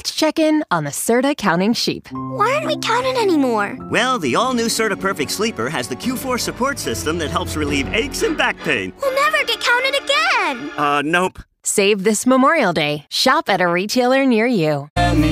Let's check in on the Serta Counting Sheep. Why aren't we counted anymore? Well, the all-new Serta Perfect Sleeper has the Q4 support system that helps relieve aches and back pain. We'll never get counted again. Nope. Save this Memorial Day. Shop at a retailer near you.